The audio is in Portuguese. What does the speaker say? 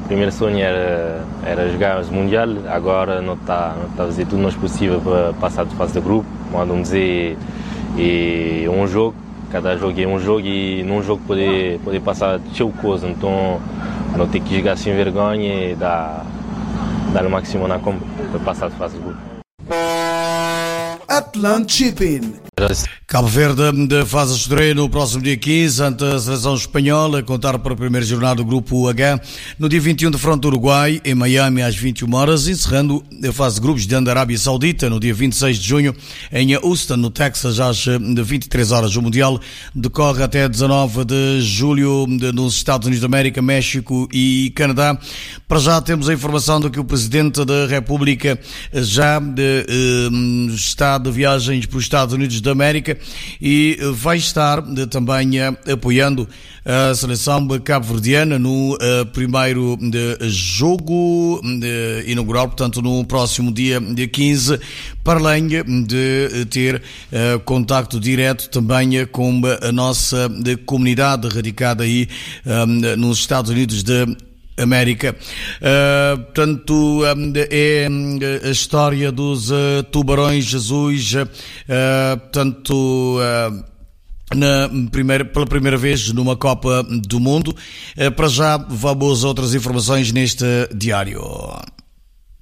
primeiro sonho era jogar o Mundial, agora não está a fazer tudo o possível para passar de fase de grupo, mandam dizer é um jogo, cada jogo é um jogo e num jogo poder passar de cheio coisa, então não ter que jogar sem vergonha e dar o máximo na compra para passar de fase de grupo. Atlant Shipping. Cabo Verde faz a estreia no próximo dia 15 ante a seleção espanhola, a contar para a primeira jornada do Grupo H, no dia 21 de fronte do Uruguai, em Miami, às 21 horas, encerrando a fase de grupos diante da Arábia Saudita, no dia 26 de junho, em Houston, no Texas, às 23 horas. O Mundial decorre até 19 de julho nos Estados Unidos da América, México e Canadá. Para já temos a informação de que o Presidente da República já está de viagens para os Estados Unidos da América e vai estar também apoiando a seleção cabo-verdiana no primeiro jogo inaugural, portanto no próximo dia 15, para além de ter contacto direto também com a nossa comunidade radicada aí nos Estados Unidos da América. Portanto, é a história dos tubarões azuis, portanto, pela primeira vez numa Copa do Mundo. Para já, vamos a outras informações neste diário.